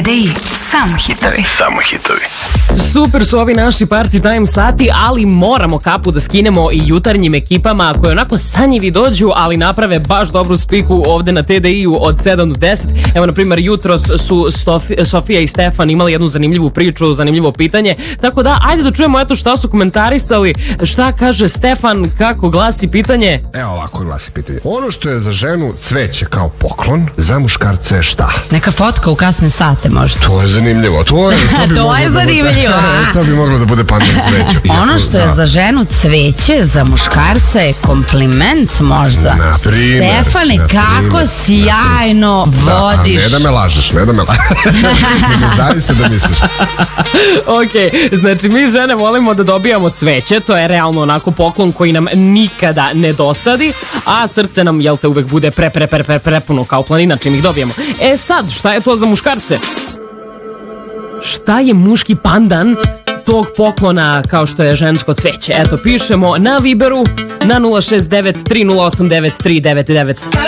TDI, samo hitovi. Samo hitovi. Super su ovi naši party time sati, ali moramo kapu da skinemo i jutarnjim ekipama koje onako sanjivi dođu, ali naprave baš dobru spiku ovde na TDI-u od 7 do 10. Evo, na primjer, jutros su Sofija i Stefan imali jednu zanimljivu priču, zanimljivo pitanje, tako da ajde da čujemo eto šta su komentarisali, šta kaže Stefan, kako glasi pitanje. Evo ovako glasi pitanje. Ono što je za ženu cveće kao poklon, za muškarce je šta? Neka fotka u kasne sate možda. To je zanimljivo. To je zanimljivo. To bi moglo da bude pandan cveće. Ono što je za ženu cveće, za muškarca je kompliment možda. Stefane, kako sjajno vodiš. Ne da me lažeš, ne da me zaista da misliš. Ok, znači mi žene volimo da dobijamo cveće, to je realno onako poklon koji nam nikada ne dosadi, a srce nam, jel te, uvek bude prepuno kao planina čim ih dobijemo. E sad, šta je to za muškarce? Šta je muški pandan tog poklona kao što je žensko cveće? Eto, pišemo na Viberu na 069 3089 399.